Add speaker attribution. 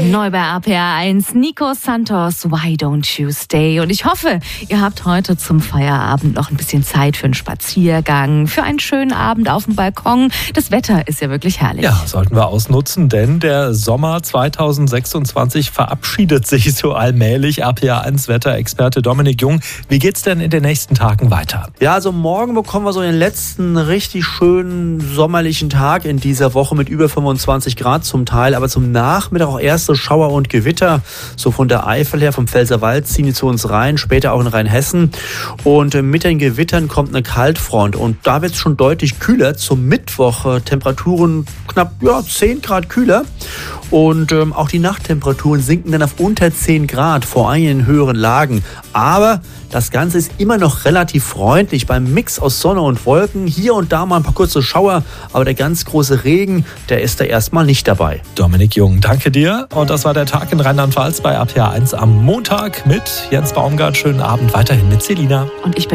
Speaker 1: Neu bei RPR1, Nico Santos, Why Don't You Stay? Und ich hoffe, ihr habt heute zum Feierabend noch ein bisschen Zeit für einen Spaziergang, für einen schönen Abend auf dem Balkon. Das Wetter ist ja wirklich herrlich.
Speaker 2: Ja, sollten wir ausnutzen, denn der Sommer 2026 verabschiedet sich so allmählich. RPR1 Wetterexperte Dominik Jung, wie geht's denn in den nächsten Tagen weiter?
Speaker 3: Ja, also morgen bekommen wir so den letzten richtig schönen sommerlichen Tag in dieser Woche mit über 25 Grad zum Teil, aber zum Nachmittag auch erste Schauer und Gewitter, so von der Eifel her, vom Pfälzerwald ziehen die zu uns rein, später auch in Rheinhessen. Und mit den Gewittern kommt eine Kaltfront und da wird es schon deutlich kühler. Zum Mittwoch Temperaturen knapp 10 Grad kühler und auch die Nachttemperaturen sinken dann auf unter 10 Grad, vor allem in höheren Lagen. Aber das Ganze ist immer noch relativ freundlich beim Mix aus Sonne und Wolken. Hier und da mal ein paar kurze Schauer, aber der ganz große Regen, der ist da erstmal nicht dabei.
Speaker 2: Dominik Jung, danke dir. Und das war der Tag in Rheinland-Pfalz bei RPR1 am Montag mit Jens Baumgart. Schönen Abend weiterhin mit Selina.
Speaker 1: Und ich bin